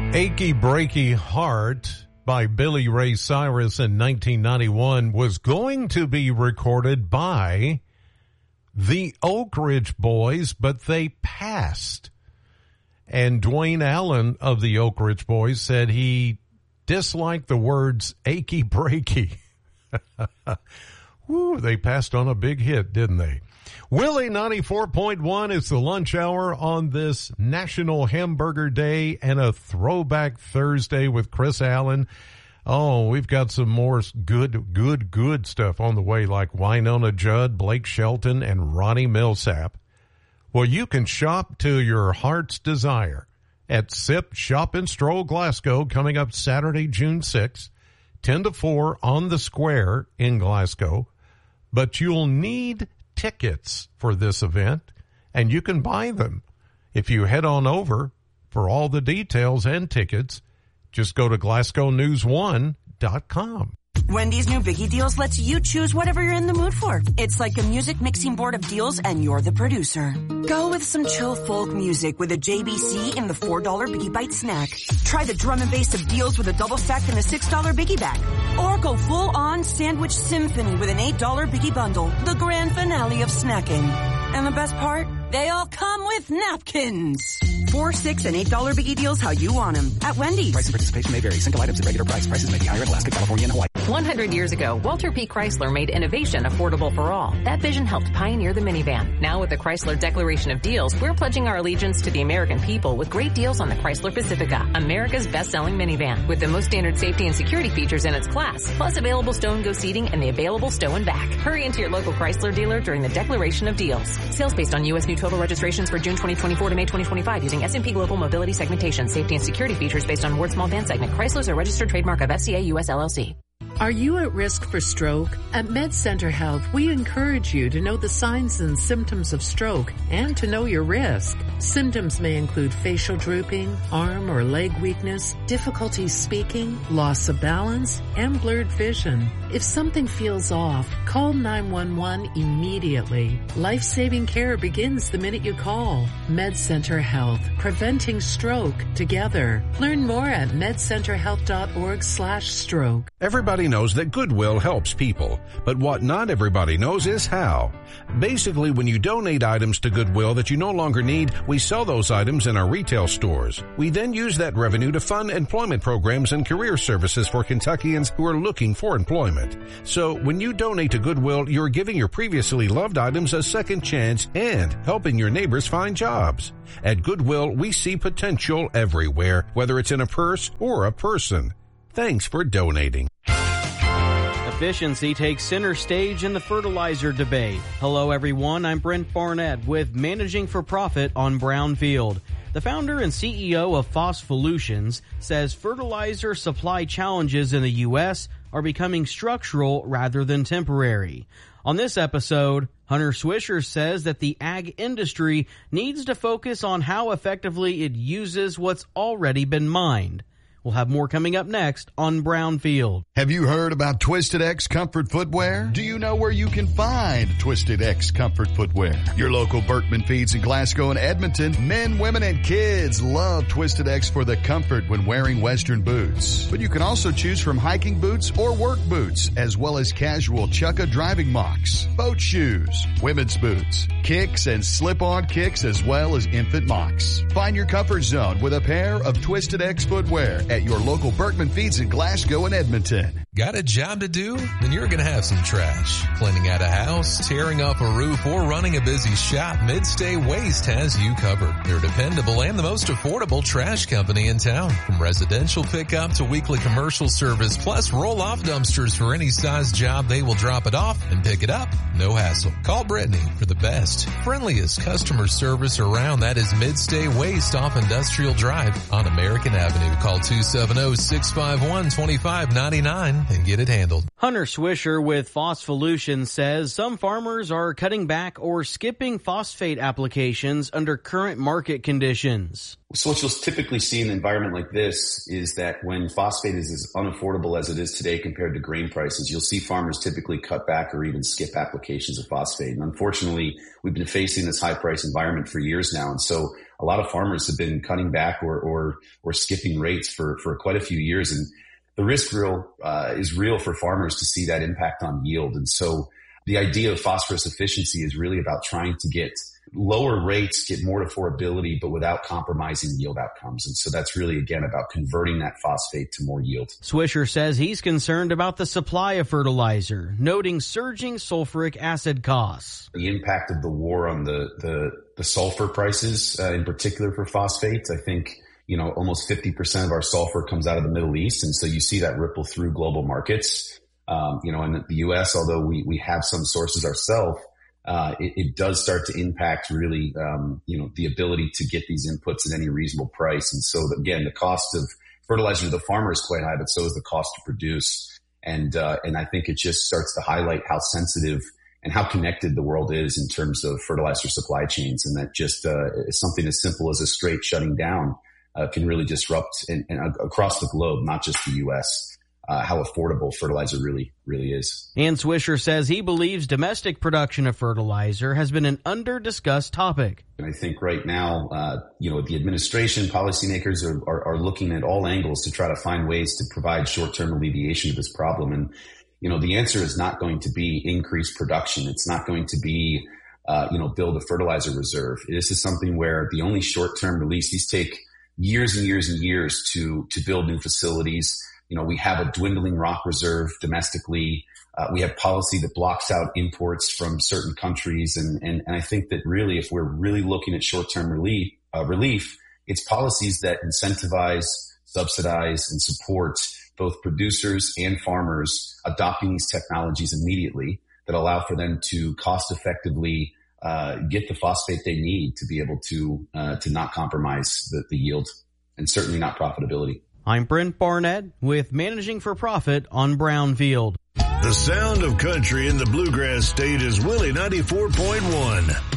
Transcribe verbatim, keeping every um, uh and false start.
Achy Breaky Heart by Billy Ray Cyrus in nineteen ninety-one was going to be recorded by the Oak Ridge Boys, but they passed. And Dwayne Allen of the Oak Ridge Boys said he disliked the words achy breaky. Woo, they passed on a big hit, didn't they? Willie ninety-four point one is the lunch hour on this National Hamburger Day and a Throwback Thursday with Chris Allen. Oh, we've got some more good, good, good stuff on the way, like Wynonna Judd, Blake Shelton, and Ronnie Millsap. Well, you can shop to your heart's desire at Sip Shop and Stroll Glasgow coming up Saturday, June sixth, ten to four on the square in Glasgow. But you'll need tickets for this event, and you can buy them. If you head on over for all the details and tickets, just go to Glasgow News one dot com. Wendy's new Biggie Deals lets you choose whatever you're in the mood for. It's like a music mixing board of deals, and you're the producer. Go with some chill folk music with a J B C in the four dollar Biggie Bite snack. Try the drum and bass of deals with a double stack in the six dollar Biggie bag. Or go full-on sandwich symphony with an eight dollar Biggie bundle, the grand finale of snacking. And the best part? They all come with napkins. Four, six, and eight dollar Biggie Deals how you want them at Wendy's. Price and participation may vary. Single items at regular price. Prices may be higher in Alaska, California, and Hawaii. one hundred years ago, Walter P. Chrysler made innovation affordable for all. That vision helped pioneer the minivan. Now with the Chrysler Declaration of Deals, we're pledging our allegiance to the American people with great deals on the Chrysler Pacifica, America's best-selling minivan, with the most standard safety and security features in its class, plus available stow and go seating and the available stow and back. Hurry into your local Chrysler dealer during the Declaration of Deals. Sales based on U S new total registrations for June twenty twenty-four to May twenty twenty-five using S and P Global Mobility Segmentation. Safety and security features based on Ward Small Van segment. Chrysler is a registered trademark of F C A U S L L C. Are you at risk for stroke? At MedCenter Health, we encourage you to know the signs and symptoms of stroke and to know your risk. Symptoms may include facial drooping, arm or leg weakness, difficulty speaking, loss of balance, and blurred vision. If something feels off, call nine one one immediately. Life-saving care begins the minute you call. MedCenter Health, preventing stroke together. Learn more at medcenterhealth.org slash stroke. Everybody knows that Goodwill helps people, but what not everybody knows is how. Basically, when you donate items to Goodwill that you no longer need, we sell those items in our retail stores. We then use that revenue to fund employment programs and career services for Kentuckians who are looking for employment. So when you donate to Goodwill, you're giving your previously loved items a second chance and helping your neighbors find jobs. At Goodwill, we see potential everywhere, whether it's in a purse or a person. Thanks for donating. Efficiency takes center stage in the fertilizer debate. Hello everyone, I'm Brent Barnett with Managing for Profit on Brownfield. The founder and C E O of Phospholutions says fertilizer supply challenges in the U S are becoming structural rather than temporary. On this episode, Hunter Swisher says that the ag industry needs to focus on how effectively it uses what's already been mined. We'll have more coming up next on Brownfield. Have you heard about Twisted X Comfort Footwear? Do you know where you can find Twisted X Comfort Footwear? Your local Berkman Feeds in Glasgow and Edmonton. Men, women, and kids love Twisted X for the comfort when wearing Western boots. But you can also choose from hiking boots or work boots, as well as casual Chukka driving mocks, boat shoes, women's boots, kicks, and slip-on kicks, as well as infant mocks. Find your comfort zone with a pair of Twisted X footwear at your local Berkman Feeds in Glasgow and Edmonton. Got a job to do? Then you're going to have some trash. Cleaning out a house, tearing off a roof, or running a busy shop, Midstay Waste has you covered. They're dependable and the most affordable trash company in town. From residential pickup to weekly commercial service, plus roll-off dumpsters for any size job, they will drop it off and pick it up. No hassle. Call Brittany for the best, friendliest customer service around. That is Midstay Waste off Industrial Drive on American Avenue. Call two seven zero, six five one, two five nine nine and get it handled. Hunter Swisher with Phospholutions says some farmers are cutting back or skipping phosphate applications under current market conditions. So what you'll typically see in an environment like this is that when phosphate is as unaffordable as it is today compared to grain prices, you'll see farmers typically cut back or even skip applications of phosphate. And unfortunately, we've been facing this high price environment for years now. And so a lot of farmers have been cutting back or, or, or skipping rates for, for quite a few years. And the risk real, uh, is real for farmers to see that impact on yield. And so the idea of phosphorus efficiency is really about trying to get lower rates, get more affordability, but without compromising yield outcomes. And so that's really, again, about converting that phosphate to more yield. Swisher says he's concerned about the supply of fertilizer, noting surging sulfuric acid costs. The impact of the war on the, the, the sulfur prices, uh, in particular for phosphates, I think, you know, almost fifty percent of our sulfur comes out of the Middle East. And so you see that ripple through global markets. Um, you know, in the U S, although we, we have some sources ourselves, Uh, it, it does start to impact really, um, you know, the ability to get these inputs at any reasonable price. And so again, the cost of fertilizer to the farmer is quite high, but so is the cost to produce. And, uh, and I think it just starts to highlight how sensitive and how connected the world is in terms of fertilizer supply chains. And that just, uh, something as simple as a straight shutting down, uh, can really disrupt and, and across the globe, not just the U S, Uh, how affordable fertilizer really, really is. And Swisher says he believes domestic production of fertilizer has been an under-discussed topic. And I think right now, uh, you know, the administration, policymakers are, are, are looking at all angles to try to find ways to provide short-term alleviation of this problem. And, you know, the answer is not going to be increased production. It's not going to be, uh, you know, build a fertilizer reserve. This is something where the only short-term release, these take years and years and years to, to build new facilities. You know, we have a dwindling rock reserve domestically. Uh, we have policy that blocks out imports from certain countries. And, and, and I think that really, if we're really looking at short-term relief, uh, relief, it's policies that incentivize, subsidize, and support both producers and farmers adopting these technologies immediately that allow for them to cost effectively uh, get the phosphate they need to be able to, uh, to not compromise the, the yield and certainly not profitability. I'm Brent Barnett with Managing for Profit on Brownfield. The sound of country in the Bluegrass State is Willie ninety-four point one.